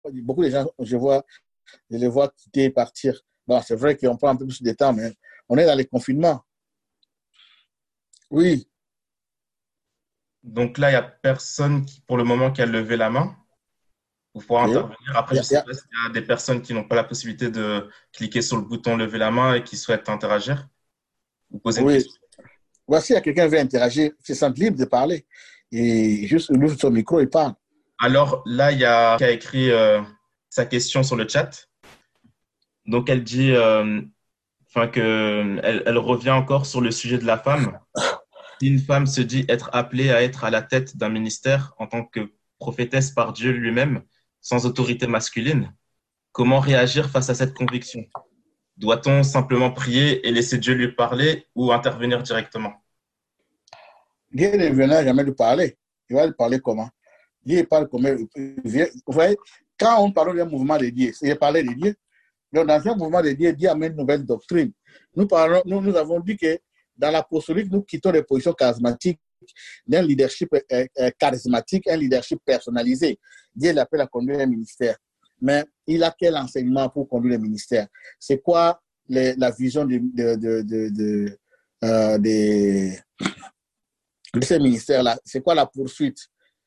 beaucoup de gens, je les vois quitter, partir. Bon, c'est vrai qu'on prend un peu plus de temps, mais on est dans les confinements. Oui. Donc là, il n'y a personne qui, pour le moment, qui a levé la main pour pouvoir OK. intervenir. Après, Il y je a- ne il y sais a- pas s'il y a des personnes qui n'ont pas la possibilité de cliquer sur le bouton lever la main et qui souhaitent interagir ou poser une oui. question. Voici, il y a quelqu'un qui veut interagir, il se sent libre de parler. Et juste, il ouvre son micro et parle. Alors là, il y a qui a écrit sa question sur le chat. Donc elle dit enfin que elle revient encore sur le sujet de la femme. Si une femme se dit être appelée à être à la tête d'un ministère en tant que prophétesse par Dieu lui-même, sans autorité masculine, comment réagir face à cette conviction? Doit-on simplement prier et laisser Dieu lui parler ou intervenir directement? Dieu ne venait jamais lui parler. Il va lui parler comment? Dieu parle comment? Vous voyez, quand on parle d'un mouvement de Dieu, c'est parler de Dieu. Donc, dans un mouvement de Dieu, Dieu amène une nouvelle doctrine. Nous avons dit que dans l'apostolique, nous quittons les positions charismatiques d'un leadership charismatique, un leadership personnalisé. Dieu l'appelle à conduire un ministère. Mais il a quel enseignement pour conduire le ministère? C'est quoi la vision de ces ministères-là? C'est quoi la poursuite?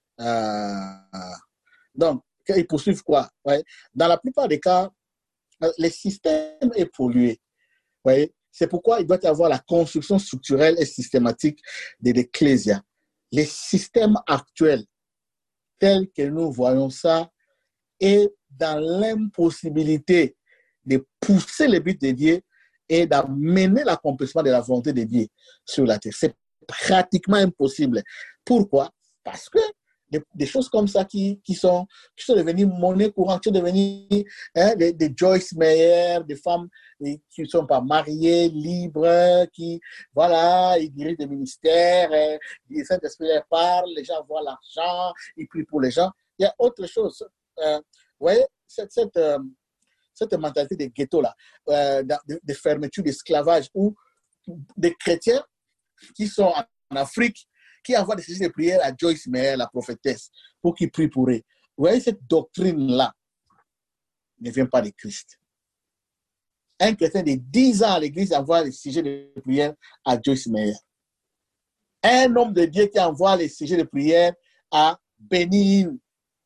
Donc, ils poursuivent quoi? Ouais. Dans la plupart des cas, le système est pollué. Ouais. C'est pourquoi il doit y avoir la construction structurelle et systématique de l'ecclésia. Les systèmes actuels, tels que nous voyons ça, est dans l'impossibilité de pousser les buts de Dieu et d'amener l'accomplissement de la volonté de Dieu sur la terre. C'est pratiquement impossible. Pourquoi? Parce que des choses comme ça qui sont devenues monnaie courante, qui sont devenues des Joyce Meyer, des femmes qui ne sont pas mariées, libres, qui, voilà, ils dirigent des ministères, le Saint-Esprit leur parle, les gens voient l'argent, ils prient pour les gens. Il y a autre chose. Vous voyez, cette mentalité de ghetto-là, de fermeture, d'esclavage, où des chrétiens qui sont en Afrique, qui envoient des sessions de prière à Joyce Meyer, la prophétesse, pour qu'ils prient pour eux. Vous voyez, cette doctrine-là ne vient pas de Christ. Un chrétien de 10 ans à l'église envoie les sujets de prière à Joyce Meyer. Un homme de Dieu qui envoie les sujets de prière à Bénin.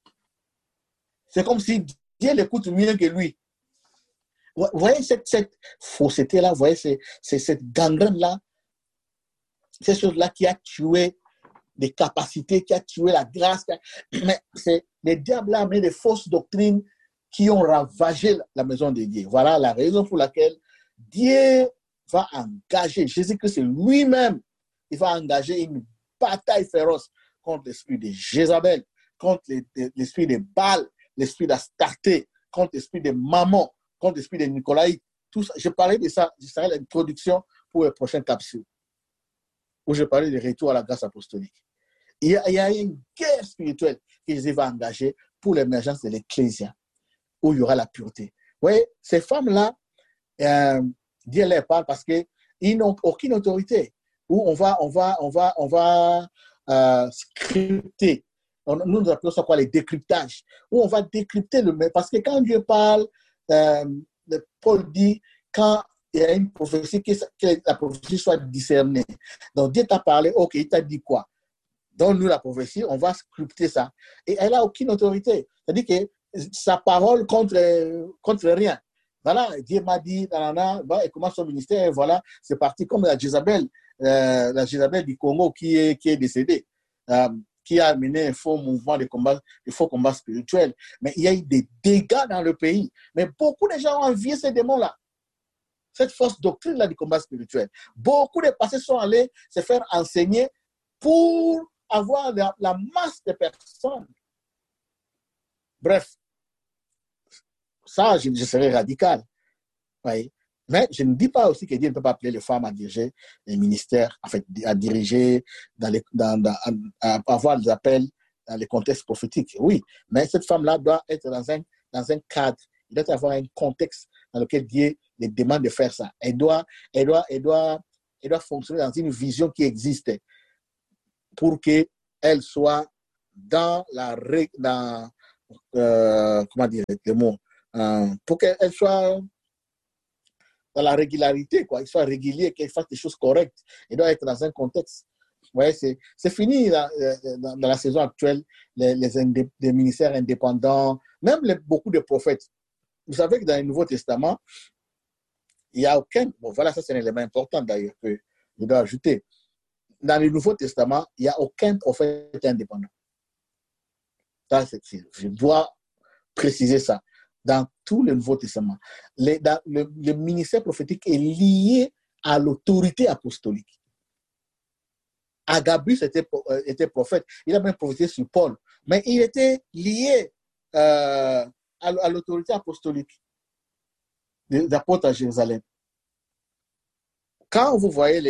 C'est comme si Dieu l'écoute mieux que lui. Vous voyez cette fausseté-là, vous voyez cette gangrène-là, cette chose-là qui a tué des capacités, qui a tué la grâce. Mais c'est les diables là, mais des fausses doctrines qui ont ravagé la maison de Dieu. Voilà la raison pour laquelle Dieu va engager, Jésus-Christ lui-même, il va engager une bataille féroce contre l'esprit de Jézabel, contre l'esprit de Baal, l'esprit d'Astarté, contre l'esprit de Mammon, contre l'esprit de Nicolaï. Tout ça, je parlais de ça, ce sera l'introduction pour les prochaines capsules, où je parlais du retour à la grâce apostolique. Il y a une guerre spirituelle que Jésus va engager pour l'émergence de l'Ecclésia, où il y aura la pureté. Vous voyez, ces femmes-là, Dieu leur parle parce qu'ils n'ont aucune autorité. Où on va scripter. Nous appelons ça quoi, les décryptages. Où on va décrypter le même. Parce que quand Dieu parle, Paul dit, quand il y a une prophétie, que la prophétie soit discernée. Donc Dieu t'a parlé, ok, il t'a dit quoi? Donne-nous la prophétie, on va scripter ça. Et elle n'a aucune autorité. C'est-à-dire que sa parole contre rien. Voilà, Dieu m'a dit, et commence son ministère, et voilà, c'est parti comme la Jézabel du Congo qui est décédée, qui a mené un faux mouvement de combat, de faux combats spirituels. Mais il y a eu des dégâts dans le pays. Mais beaucoup de gens ont envié ces démons-là. Cette fausse doctrine-là du combat spirituel. Beaucoup de passés sont allés se faire enseigner pour avoir la masse de personnes. Bref, ça, je serais radical. Oui. Mais je ne dis pas aussi que Dieu ne peut pas appeler les femmes à diriger les ministères, en fait, à diriger, à avoir des appels dans les contextes prophétiques. Oui, mais cette femme-là doit être dans un cadre. Il doit y avoir un contexte dans lequel Dieu les demande de faire ça. Elle doit fonctionner dans une vision qui existe pour qu'elle soit dans comment dire le mot, pour qu'elle soit dans la régularité, quoi. Il soit régulier, qu'il fasse des choses correctes. Il doit être dans un contexte. Ouais, c'est fini dans la saison actuelle, les ministères indépendants, même beaucoup de prophètes. Vous savez que dans le Nouveau Testament, il n'y a aucun, bon voilà, ça c'est un élément important d'ailleurs que je dois ajouter. Dans le Nouveau Testament, il n'y a aucun prophète indépendant. Ça, je dois préciser ça. Dans tout le Nouveau Testament, le ministère prophétique est lié à l'autorité apostolique. Agabus était prophète. Il a même prophétisé sur Paul. Mais il était lié à l'autorité apostolique des apôtres à Jérusalem. Quand vous voyez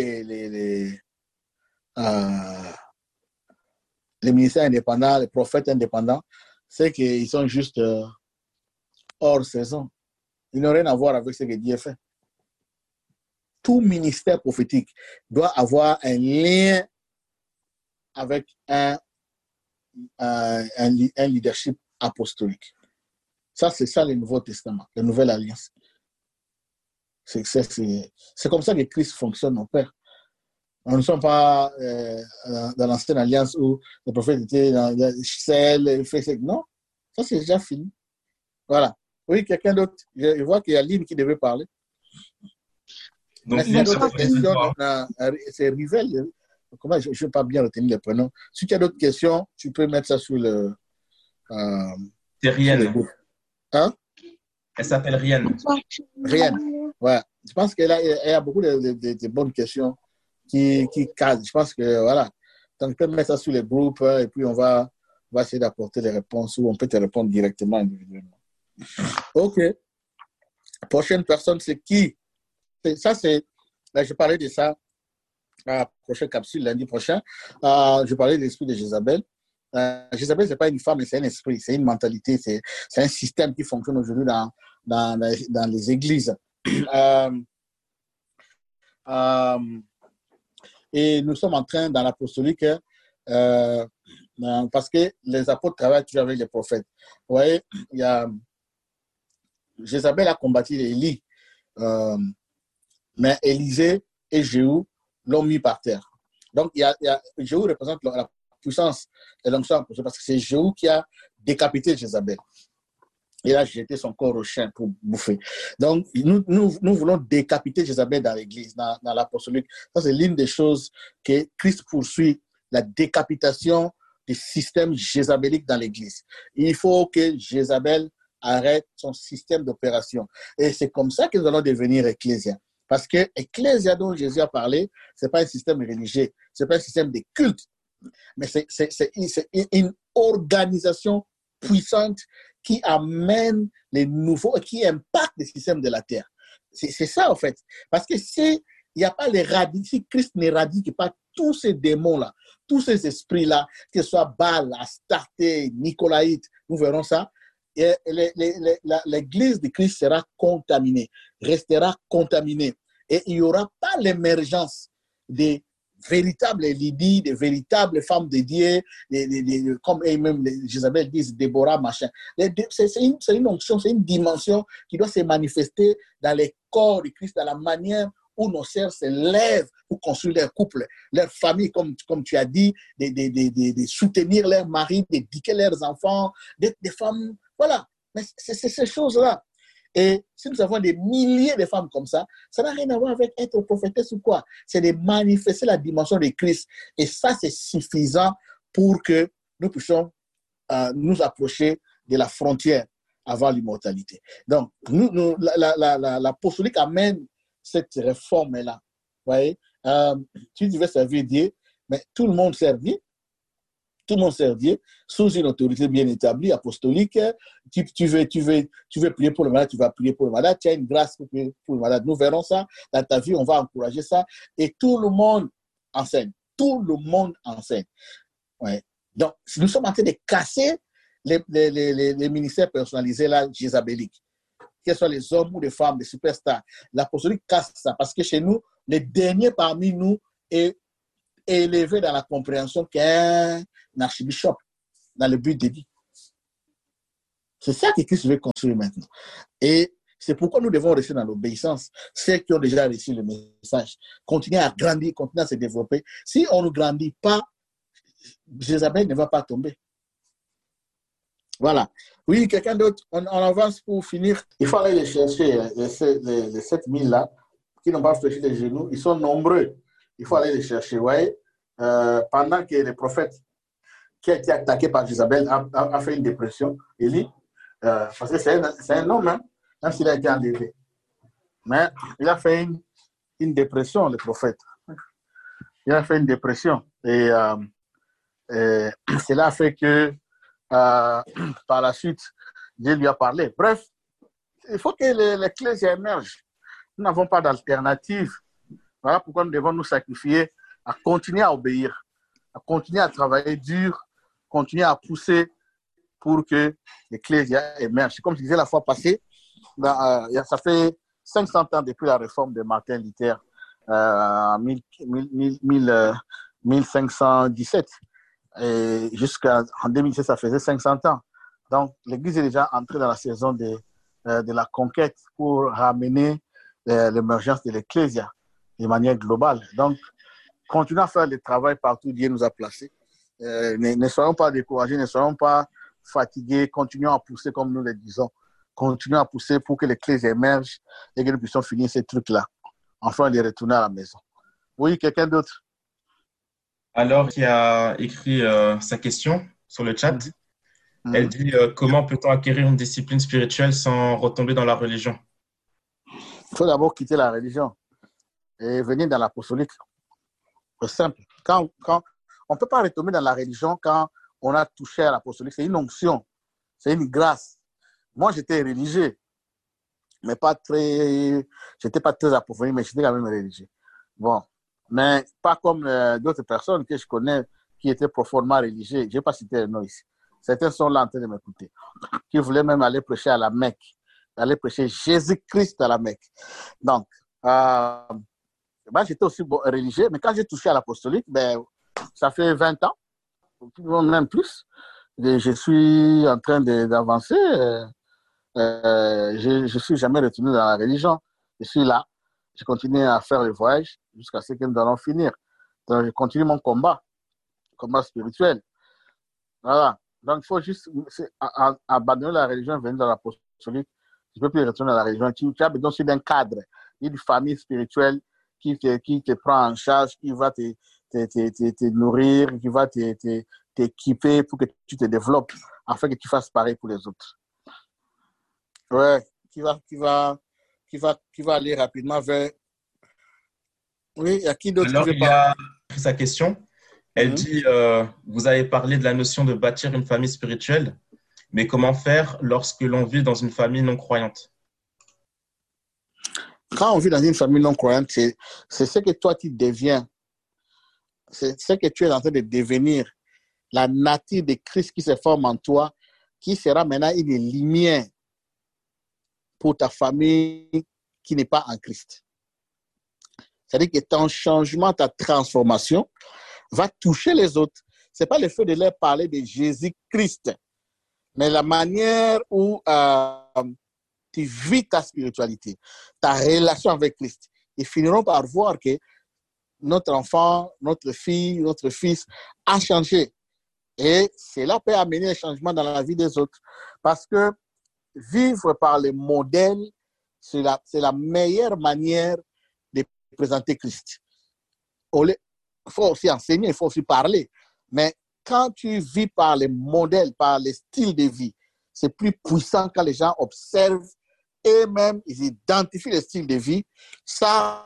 les ministères indépendants, les prophètes indépendants, c'est qu'ils sont juste hors saison. Ils n'ont rien à voir avec ce que Dieu fait. Tout ministère prophétique doit avoir un lien avec un leadership apostolique. Ça, c'est ça le Nouveau Testament, la Nouvelle Alliance. C'est comme ça que Christ fonctionne, mon Père. Nous ne sommes pas dans l'ancienne alliance où le prophète était dans Celle, non, ça c'est déjà fini. Voilà. Oui, quelqu'un d'autre. Je vois qu'il y a Lynn qui devait parler. Donc, s'il y a d'autres questions, c'est Rivel. Comment je ne vais pas bien retenir les prénoms. Si tu as d'autres questions, tu peux mettre ça sur le. C'est Rienne. Hein? Elle s'appelle Rienne. Rienne. Ouais. Je pense qu'elle a beaucoup de bonnes questions qui cadrent. Je pense que voilà. Donc, tu peux mettre ça sur les groupes et puis on va essayer d'apporter les réponses ou on peut te répondre directement individuellement. OK. Prochaine personne, c'est qui? Ça, c'est. Je parlais de ça à la prochaine capsule, lundi prochain. Je parlais de l'esprit de Jézabel. Jézabel, ce n'est pas une femme, mais c'est un esprit, c'est une mentalité, c'est un système qui fonctionne aujourd'hui dans les églises. Et nous sommes en train, dans l'apostolique, parce que les apôtres travaillent toujours avec les prophètes. Vous voyez, il y a Jézabel a combattu Élie, mais Élisée et Jéhu l'ont mis par terre. Donc, Jéhu représente la puissance et l'onction, parce que c'est Jéhu qui a décapité Jézabel. Il a jeté son corps au chien pour bouffer. Donc, nous voulons décapiter Jézabel dans l'Église, dans l'apostolique. Ça, c'est l'une des choses que Christ poursuit, la décapitation du système jézabélique dans l'Église. Il faut que Jézabel arrête son système d'opération. Et c'est comme ça que nous allons devenir ecclésia. Parce que ecclésia dont Jésus a parlé, ce n'est pas un système religieux, ce n'est pas un système de culte, mais c'est une organisation puissante qui amène les nouveaux, qui impacte le système de la terre. C'est ça, en fait. Parce que il n'y a pas si Christ n'éradique pas tous ces démons-là, tous ces esprits-là, que ce soit Baal, Astarté, Nicolaïte, nous verrons ça, et l'Église de Christ sera contaminée, restera contaminée. Et il n'y aura pas l'émergence des véritables Lydie, des véritables femmes dédiées, comme même Jézabel disent, Déborah, machin. C'est une onction, c'est une dimension qui doit se manifester dans les corps du Christ, dans la manière où nos sœurs se lèvent pour construire leur couple, leur famille, comme tu as dit, de soutenir leurs maris, d'éduquer leurs enfants, d'être des femmes. Voilà. Mais c'est ces choses-là. Et si nous avons des milliers de femmes comme ça n'a rien à voir avec être prophétesse ou quoi. C'est de manifester la dimension de Christ. Et ça, c'est suffisant pour que nous puissions nous approcher de la frontière avant l'immortalité. Donc, l'apostolique amène cette réforme-là. Vous voyez, tu devais servir Dieu, mais tout le monde servit. Tout le monde servir sous une autorité bien établie, apostolique. Tu veux prier pour le malade, tu vas prier pour le malade. Tu as une grâce pour prier pour le malade. Nous verrons ça dans ta vie, on va encourager ça. Et tout le monde enseigne. Tout le monde enseigne. Ouais. Donc, nous sommes en train de casser les ministères personnalisés là, jézabéliques. Que ce soit les hommes ou les femmes, les superstars. L'apostolique casse ça parce que chez nous, les derniers parmi nous est élevé dans la compréhension qu'un archibishop dans le but de Dieu. C'est ça que Christ veut construire maintenant. Et c'est pourquoi nous devons rester dans l'obéissance. Ceux qui ont déjà reçu le message, continuer à grandir, continuer à se développer. Si on ne grandit pas, Jézabel ne va pas tomber. Voilà. Oui, quelqu'un d'autre, on avance pour finir. Il faut aller les chercher, les 7000 là, qui n'ont pas fléchi les genoux. Ils sont nombreux. Il faut aller les chercher. Vous voyez, pendant que le prophète qui a été attaqué par Jézabel a fait une dépression, Élie, parce que c'est un homme, hein, même s'il a été enlevé. Mais il a fait une dépression, le prophète. Il a fait une dépression. Et cela a fait que par la suite, Dieu lui a parlé. Bref, il faut que l'Ecclésie émerge. Nous n'avons pas d'alternative. Voilà pourquoi nous devons nous sacrifier à continuer à obéir, à continuer à travailler dur, continuer à pousser pour que l'Ecclésie émerge. Comme je disais la fois passée, ça fait 500 ans depuis la réforme de Martin Luther en 1517. Et jusqu'en 2017, ça faisait 500 ans. Donc, l'Église est déjà entrée dans la saison de la conquête pour ramener l'émergence de l'Ecclésia de manière globale. Donc, continuons à faire le travail partout où Dieu nous a placés. Ne soyons pas découragés, ne soyons pas fatigués, continuons à pousser comme nous le disons. Continuons à pousser pour que l'Église émerge et que nous puissions finir ces trucs-là, enfin de retourner à la maison. Oui, quelqu'un d'autre? Alors, qui a écrit sa question sur le chat, elle dit comment peut-on acquérir une discipline spirituelle sans retomber dans la religion? Il faut d'abord quitter la religion et venir dans l'apostolique. C'est simple. On ne peut pas retomber dans la religion quand on a touché à l'apostolique. C'est une onction, c'est une grâce. Moi, j'étais religieux, mais j'étais pas très approfondi, mais j'étais quand même religieux. Bon, mais pas comme d'autres personnes que je connais qui étaient profondément religieux. Je ne vais pas citer les noms ici. Certains sont là en train de m'écouter, qui voulaient même aller prêcher à la Mecque, aller prêcher Jésus-Christ à la Mecque. Donc, j'étais aussi religieux, mais quand j'ai touché à l'apostolique, ça fait 20 ans, même plus. Et je suis en train d'avancer. Je ne suis jamais retourné dans la religion. Je suis là. Je continue à faire le voyage jusqu'à ce que nous allons finir. Donc, je continue mon combat spirituel. Voilà. Donc, il faut juste abandonner la religion et venir dans l'apostolique. Tu ne peux plus retourner dans la religion. Tu as besoin aussi d'un cadre, d'une famille spirituelle qui te prend en charge, qui va te nourrir, qui va t'équiper pour que tu te développes, afin que tu fasses pareil pour les autres. Ouais, qui va aller rapidement vers... Oui, il y a qui d'autre Alors, qui veut il parler? a écrit sa question. Elle dit, vous avez parlé de la notion de bâtir une famille spirituelle, mais comment faire lorsque l'on vit dans une famille non croyante? Quand on vit dans une famille non croyante, c'est ce que toi tu deviens. C'est ce que tu es en train de devenir. La nature de Christ qui se forme en toi, qui sera maintenant une lumière pour ta famille qui n'est pas en Christ. C'est-à-dire que ton changement, ta transformation va toucher les autres. Ce n'est pas le fait de leur parler de Jésus-Christ, mais la manière où tu vis ta spiritualité, ta relation avec Christ. Ils finiront par voir que notre enfant, notre fille, notre fils a changé. Et cela peut amener un changement dans la vie des autres. Parce que vivre par les modèles, c'est la meilleure manière de présenter Christ. Il faut aussi enseigner, il faut aussi parler. Mais quand tu vis par les modèles, par les styles de vie, c'est plus puissant quand les gens observent et même ils identifient les styles de vie. Ça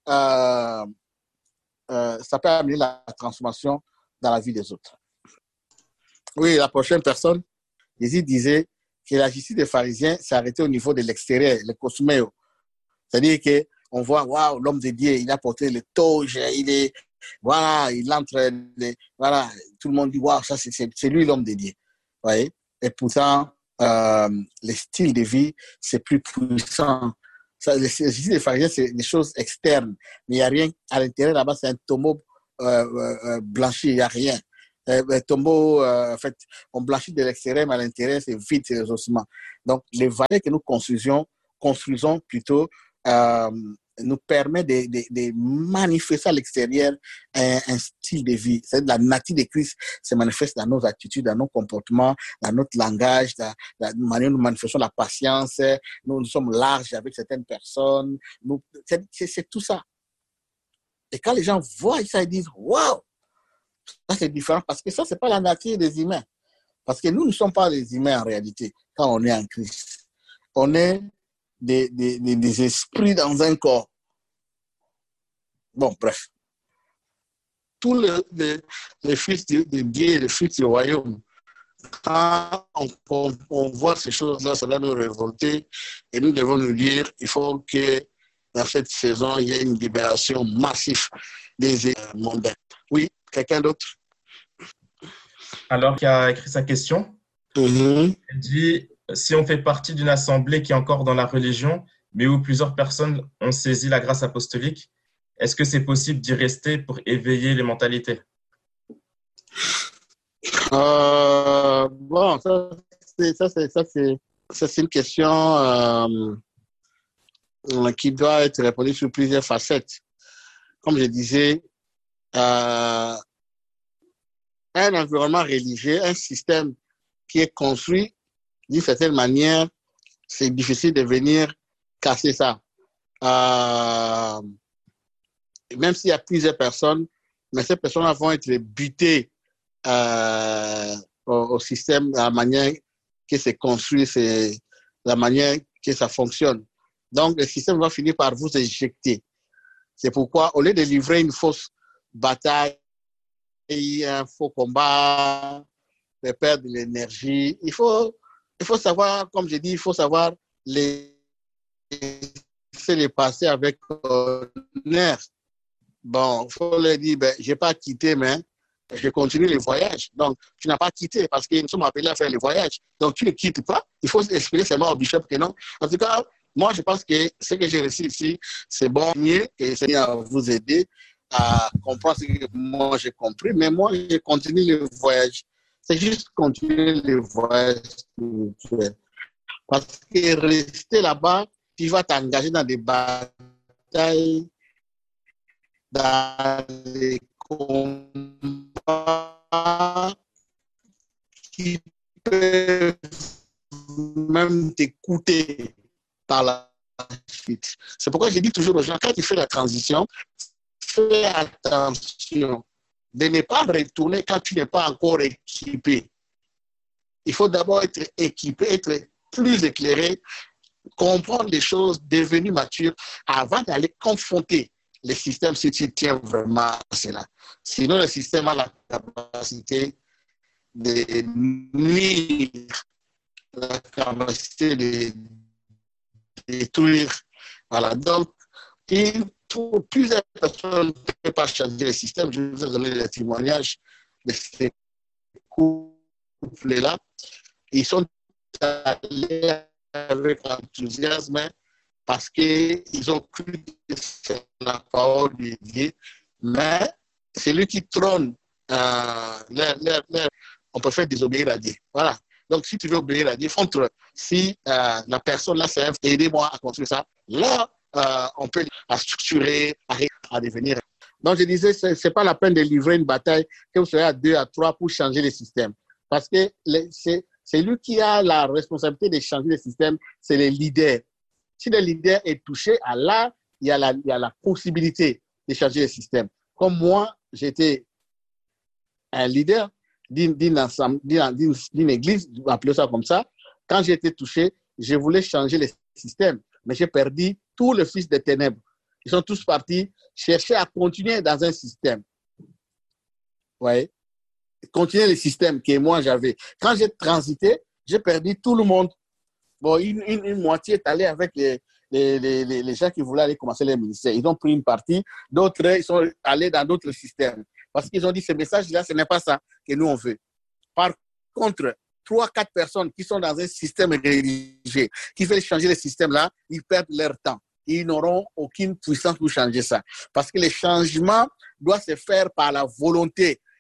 peut amener la transformation dans la vie des autres. Oui, la prochaine personne, Jésus disait que la justice des pharisiens s'est arrêtée au niveau de l'extérieur, le cosméo. C'est-à-dire qu'on voit, waouh, l'homme de Dieu, il a porté le toge, voilà, il entre, voilà, tout le monde dit, waouh, ça c'est lui l'homme de Dieu. Vous voyez? Et pourtant, le style de vie, c'est plus puissant. La justice des pharisiens, c'est des choses externes. Mais il n'y a rien à l'intérieur, là-bas, c'est un tombeau blanchi, il n'y a rien. tombeau, en fait, on blanchit de l'extérieur, mais à l'intérieur, c'est vide, c'est les ossements. Donc, les valeurs que nous construisons plutôt, nous permet de manifester à l'extérieur un style de vie. C'est la nature de Christ se manifeste dans nos attitudes, dans nos comportements, dans notre langage, dans la manière dont nous manifestons la patience. Nous sommes larges avec certaines personnes. C'est tout ça. Et quand les gens voient ça, ils disent « Waouh !» Ça, c'est différent parce que ça, ce n'est pas la nature des humains. Parce que nous ne sommes pas les humains en réalité quand on est en Christ. On est des esprits dans un corps. Bon, bref. Tous les fils de Dieu, les fils du royaume, quand on voit ces choses-là, ça va nous révolter et nous devons nous dire il faut que dans cette saison, il y ait une libération massive des mondains. Oui, quelqu'un d'autre? Alors, qui a écrit sa question, il dit si on fait partie d'une assemblée qui est encore dans la religion, mais où plusieurs personnes ont saisi la grâce apostolique, est-ce que c'est possible d'y rester pour éveiller les mentalités? Bon, ça c'est une question qui doit être répondue sur plusieurs facettes. Comme je disais, un environnement religieux, un système qui est construit d'une certaine manière, c'est difficile de venir casser ça. Même s'il y a plusieurs personnes, mais ces personnes vont être butées au système, à la manière que c'est construit, c'est la manière que ça fonctionne. Donc, le système va finir par vous éjecter. C'est pourquoi, au lieu de livrer une fausse bataille, un faux combat, de perdre de l'énergie, il faut savoir, comme je dis, il faut savoir laisser les passer avec honneur. Bon, il faut leur dire, je n'ai pas quitté, mais je continue le voyage. Donc, tu n'as pas quitté parce que nous sommes appelés à faire le voyage. Donc, tu ne quittes pas. Il faut expliquer seulement au bishop que non. En tout cas, moi, je pense que ce que j'ai réussi ici, c'est bon, mieux, et c'est à vous aider à comprendre ce que moi j'ai compris. Mais moi, je continue le voyage. C'est juste continuer le voyage spirituel. Parce que rester là-bas, tu vas t'engager dans des batailles, dans des combats qui peuvent même t'écouter par la suite. C'est pourquoi je dis toujours aux gens, quand tu fais la transition, fais attention de ne pas retourner quand tu n'es pas encore équipé. Il faut d'abord être équipé, être plus éclairé, comprendre les choses, devenir mature avant d'aller confronter le système si tu tiens vraiment à cela. Sinon, le système a la capacité de nuire, la capacité de détruire. Voilà. Donc, plusieurs personnes ne peuvent pas changer le système. Je vais vous donner des témoignages de ces couples-là. Ils sont allés avec enthousiasme parce qu'ils ont cru que c'est la parole de Dieu. Mais celui qui trône, on peut faire désobéir à Dieu. Voilà. Donc, si tu veux obéir à Dieu, si la personne là, c'est aidez-moi à construire ça, là, on peut structurer, à devenir. Donc, je disais, ce n'est pas la peine de livrer une bataille que vous serez à 2, à 3 pour changer le système. Parce que c'est lui qui a la responsabilité de changer le système, c'est le leader. Si le leader est touché, là, il y a la possibilité de changer le système. Comme moi, j'étais un leader d'une église, appelez ça comme ça. Quand j'ai été touché, je voulais changer le système, mais j'ai perdu tous les fils des ténèbres. Ils sont tous partis chercher à continuer dans un système. Ouais. Continuer le système que moi j'avais. Quand j'ai transité, j'ai perdu tout le monde. Bon, une moitié est allée avec les gens qui voulaient aller commencer les ministères. Ils ont pris une partie. D'autres, ils sont allés dans d'autres systèmes. Parce qu'ils ont dit, ce message-là, ce n'est pas ça que nous, on veut. Par contre, 3-4 personnes qui sont dans un système religieux, qui veulent changer le système-là, ils perdent leur temps. Ils n'auront aucune puissance pour changer ça. Parce que le changement doit se faire par la volonté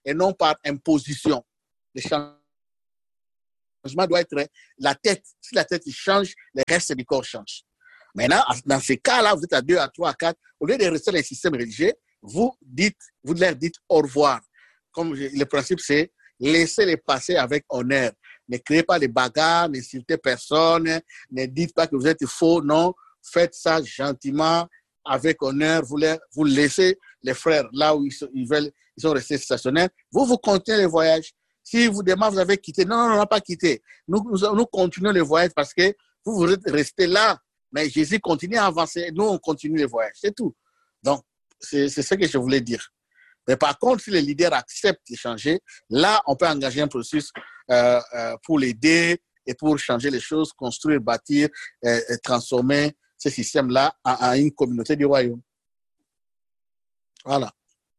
et non par imposition. Le changement doit être la tête. Si la tête change, le reste du corps change. Maintenant, dans ces cas-là, vous êtes à 2, à 3, à 4. Au lieu de rester dans les systèmes religieux, vous leur dites au revoir. Comme le principe, c'est laissez-les passer avec honneur. Ne créez pas de bagarres, n'insultez personne, ne dites pas que vous êtes faux, non. Faites ça gentiment, avec honneur. Vous laissez les frères là où ils sont restés stationnaires. Vous continuez le voyage. Si vous demandez, vous avez quitté. Non, on n'a pas quitté. Nous continuons le voyage parce que vous êtes restés là. Mais Jésus continue à avancer. Nous, on continue le voyage. C'est tout. Donc, c'est ce que je voulais dire. Mais par contre, si les leaders acceptent de changer, là, on peut engager un processus pour l'aider et pour changer les choses, construire, bâtir, transformer ce système-là en une communauté du royaume. Voilà.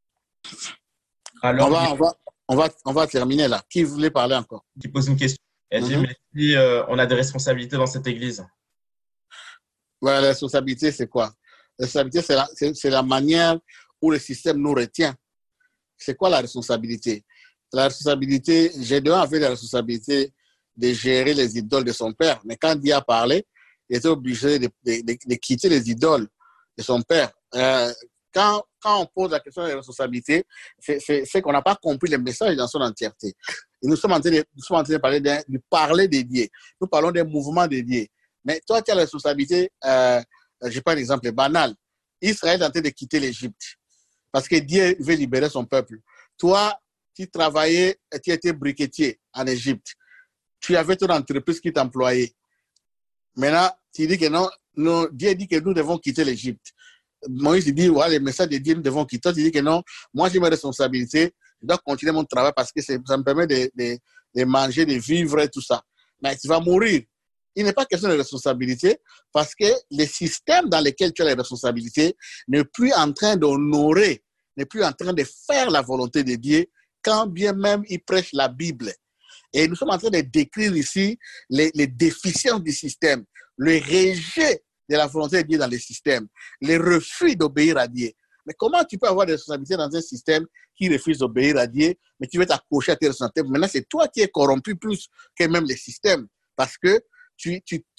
Alors, on va terminer là. Qui voulait parler encore? Qui pose une question. Elle dit, mais si on a des responsabilités dans cette église? Ouais, la responsabilité, c'est quoi? La responsabilité, c'est la manière où le système nous retient. C'est quoi la responsabilité? La responsabilité, Gédéon avait la responsabilité de gérer les idoles de son père. Mais quand Dieu a parlé, il était obligé de quitter les idoles de son père. Quand on pose la question de la responsabilité, c'est qu'on n'a pas compris le message dans son entièreté. Et nous sommes en train de parler des dieux. Nous parlons des mouvements des dieux. Mais toi, tu as la responsabilité, je prends un exemple banal. Israël est en train de quitter l'Égypte parce que Dieu veut libérer son peuple. Toi, tu travaillais, tu étais briquetier en Égypte. Tu avais ton entreprise qui t'employait. Maintenant, tu dis que non, Dieu dit que nous devons quitter l'Égypte. Moïse dit, ouais, le message de Dieu, nous devons quitter. Tu dis que non, moi j'ai mes responsabilités, je dois continuer mon travail parce que ça me permet de manger, de vivre et tout ça. Mais tu vas mourir. Il n'est pas question de responsabilité parce que le système dans lequel tu as les responsabilités n'est plus en train d'honorer, n'est plus en train de faire la volonté de Dieu quand bien même il prêche la Bible. Et nous sommes en train de décrire ici les déficiences du système, le rejet de la volonté de Dieu dans le système, le refus d'obéir à Dieu. Mais comment tu peux avoir des responsabilités dans un système qui refuse d'obéir à Dieu, mais tu veux t'accrocher à tes responsabilités? Maintenant, c'est toi qui es corrompu plus que même le système parce que tu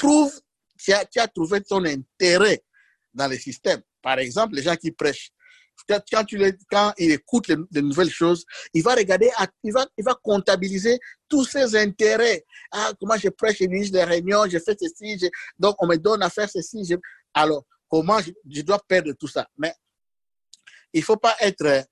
as trouvé ton intérêt dans le système. Par exemple, les gens qui prêchent, quand il écoute les nouvelles choses, il va regarder, il va comptabiliser tous ses intérêts. Ah, comment je prêche, je dirige les réunions, je fais ceci, donc on me donne à faire ceci. Alors, comment je dois perdre tout ça? Mais il ne faut pas être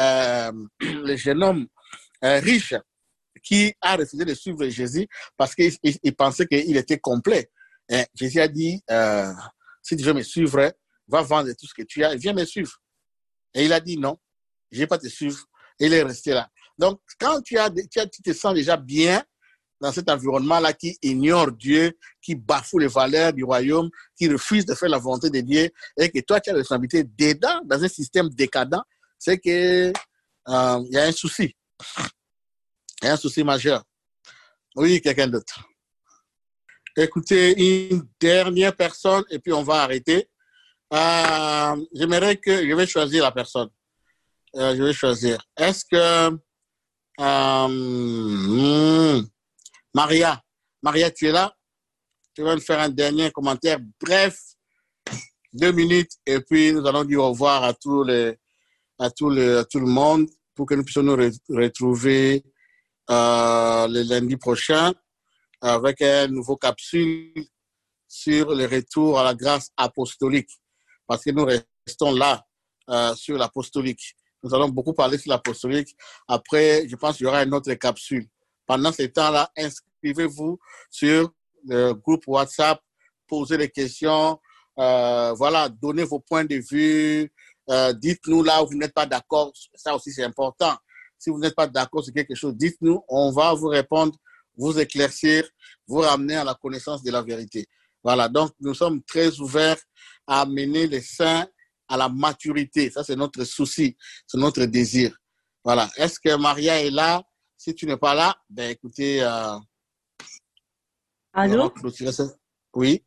le jeune homme riche qui a refusé de suivre Jésus parce qu'il pensait qu'il était complet. Et Jésus a dit, si tu veux me suivre, va vendre tout ce que tu as et viens me suivre. Et il a dit non, je ne vais pas te suivre. Et il est resté là. Donc, quand tu te sens déjà bien dans cet environnement-là qui ignore Dieu, qui bafoue les valeurs du royaume, qui refuse de faire la volonté de Dieu, et que toi, tu as la responsabilité dedans, dans un système décadent, c'est qu'il y a un souci. Il y a un souci majeur. Oui, quelqu'un d'autre. Écoutez, une dernière personne, et puis on va arrêter. J'aimerais que je vais choisir la personne. Je vais choisir. Est-ce que Maria, tu es là? Tu vas me faire un dernier commentaire bref, 2 minutes, et puis nous allons dire au revoir à tout le monde pour que nous puissions nous retrouver le lundi prochain avec un nouveau capsule sur le retour à la grâce apostolique. Parce que nous restons là sur l'apostolique. Nous allons beaucoup parler sur l'apostolique. Après, je pense qu'il y aura une autre capsule. Pendant ce temps-là, inscrivez-vous sur le groupe WhatsApp, posez des questions, voilà, donnez vos points de vue, dites-nous là où vous n'êtes pas d'accord. Ça aussi, c'est important. Si vous n'êtes pas d'accord sur quelque chose, dites-nous, on va vous répondre, vous éclaircir, vous ramener à la connaissance de la vérité. Voilà, donc nous sommes très ouverts à amener les saints à la maturité. Ça, c'est notre souci, c'est notre désir. Voilà. Est-ce que Maria est là? Si tu n'es pas là, ben écoutez, allô? Oui.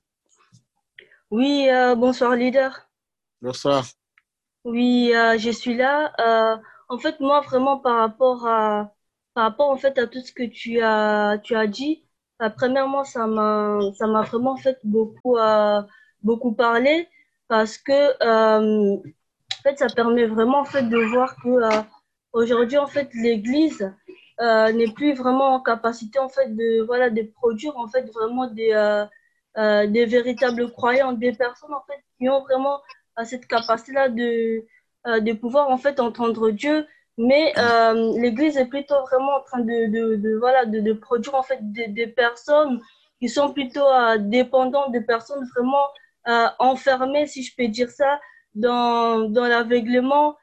Oui, bonsoir leader. Bonsoir. Oui, je suis là. En fait, moi, vraiment, par rapport, en fait, à tout ce que tu as dit, premièrement, ça m'a vraiment, en fait, beaucoup parlé parce que, en fait, ça permet vraiment, en fait, de voir que, aujourd'hui, en fait, l'Église, n'est plus vraiment en capacité, en fait, voilà, de produire, en fait, vraiment des véritables croyants, des personnes, en fait, qui ont vraiment cette capacité-là de pouvoir en fait entendre Dieu, mais l'Église est plutôt vraiment en train voilà de produire en fait des personnes qui sont plutôt dépendantes, des personnes vraiment enfermées, si je peux dire ça, dans l'aveuglement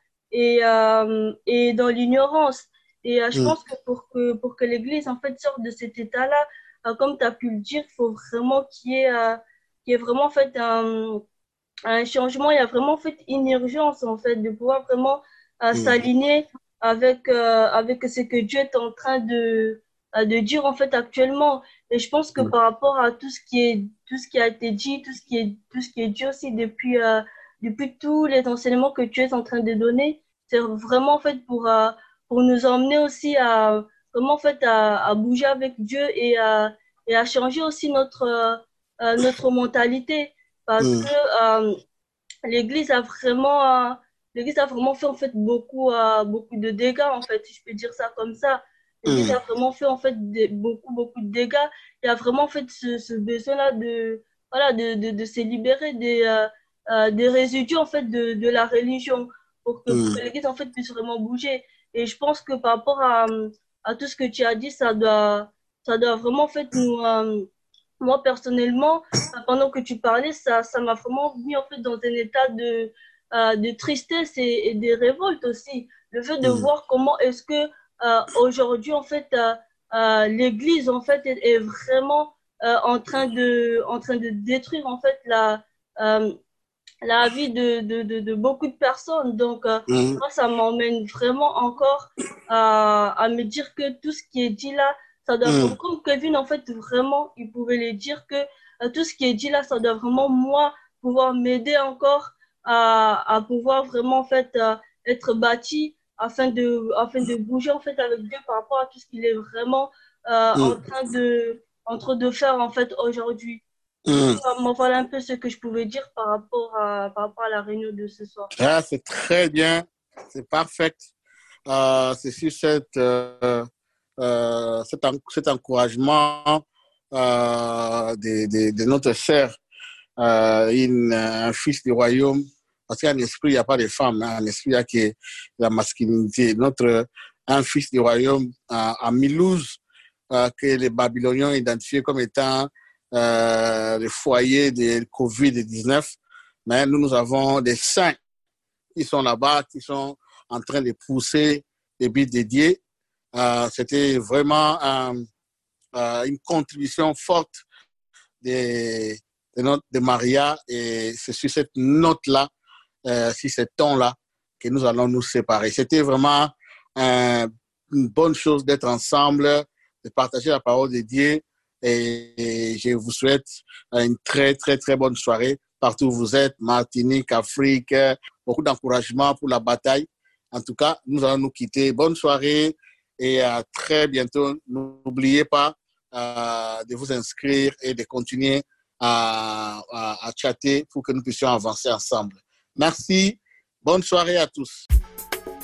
et dans l'ignorance. Et je Mm. pense que pour que l'Église en fait sorte de cet état-là, comme tu as pu le dire, il faut vraiment qu'il y ait vraiment en fait un changement, il y a vraiment en fait une urgence en fait de pouvoir vraiment Mm. s'aligner avec ce que Dieu est en train de dire en fait actuellement. Et je pense que Mm. par rapport à tout ce qui a été dit, tout ce qui est dit aussi depuis tous les enseignements que tu es en train de donner, c'est vraiment en fait pour nous emmener aussi à comment en fait à bouger avec Dieu et à changer aussi notre mentalité parce que Mm. l'Église a vraiment, l'Église a vraiment fait en fait beaucoup de dégâts en fait, si je peux dire ça comme ça. L'Église Mm. a vraiment fait en fait beaucoup de dégâts. Il y a vraiment en fait ce besoin-là de voilà de se libérer des résidus en fait de la religion pour que Mm. l'Église en fait puisse vraiment bouger. Et je pense que par rapport à tout ce que tu as dit, ça doit vraiment en fait moi personnellement pendant que tu parlais, ça m'a vraiment mis en fait dans un état de tristesse et de révolte aussi. Le fait de Mm. voir comment est-ce que aujourd'hui en fait l'Église en fait est vraiment en train de détruire en fait euh, la vie de beaucoup de personnes. Donc Mm. moi ça m'emmène vraiment encore à me dire que tout ce qui est dit là ça doit vraiment, Mm. comme Kevin, en fait, vraiment, il pouvait les dire que tout ce qui est dit là, ça doit vraiment, moi, pouvoir m'aider encore à pouvoir vraiment, en fait, être bâti afin de bouger, en fait, avec Dieu par rapport à tout ce qu'il est vraiment Mm. en train de faire, en fait, aujourd'hui. Du coup, Mm. moi, voilà un peu ce que je pouvais dire par rapport à la réunion de ce soir. Ah, c'est très bien, c'est parfait. C'est sur cet encouragement de notre sœur, un fils du royaume, parce qu'en esprit, il n'y a pas de femme, hein, en esprit, il y a que la masculinité. Un fils du royaume à Milouz, que les Babyloniens ont identifié comme étant le foyer de COVID-19. Mais nous avons des saints qui sont là-bas, qui sont en train de pousser des billes dédiées. C'était vraiment une contribution forte de, de Maria et c'est sur cette note-là, sur ce ton-là, que nous allons nous séparer. C'était vraiment une bonne chose d'être ensemble, de partager la parole de Dieu et je vous souhaite une très bonne soirée partout où vous êtes, Martinique, Afrique, beaucoup d'encouragement pour la bataille. En tout cas, nous allons nous quitter. Bonne soirée et à très bientôt. N'oubliez pas de vous inscrire et de continuer à chatter pour que nous puissions avancer ensemble. Merci. Bonne soirée à tous.